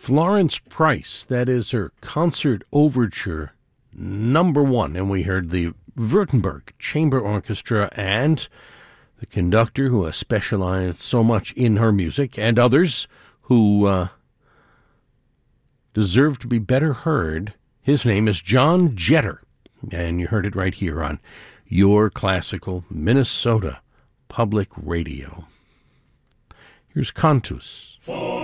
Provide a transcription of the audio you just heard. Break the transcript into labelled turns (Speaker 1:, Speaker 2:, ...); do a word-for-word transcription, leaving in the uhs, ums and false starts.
Speaker 1: Florence Price, that is her concert overture number one. And we heard the Württemberg Chamber Orchestra and the conductor who has specialized so much in her music, and others who uh, deserve to be better heard. His name is John Jetter, and you heard it right here on Your Classical Minnesota Public Radio. Here's Cantus.